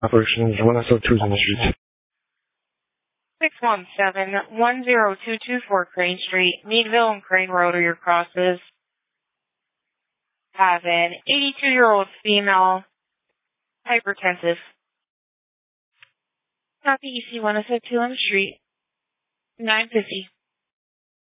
Operation 1SO2 on the street. 617-10224 Crane Street, Meadville and Crane Road are your crosses. Have an 82-year-old female, hypertensive. Copy EC 1SO2 on the street, 950.